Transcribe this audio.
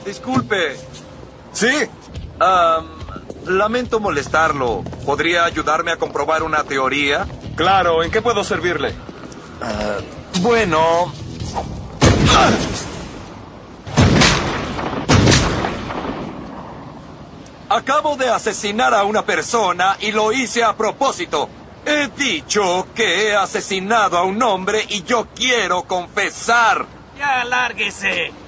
disculpe. ¿Sí? Lamento molestarlo. ¿Podría ayudarme a comprobar una teoría? Claro, ¿en qué puedo servirle? Bueno... Acabo de asesinar a una persona y lo hice a propósito. He dicho que he asesinado a un hombre y yo quiero confesar. Ya, lárguese.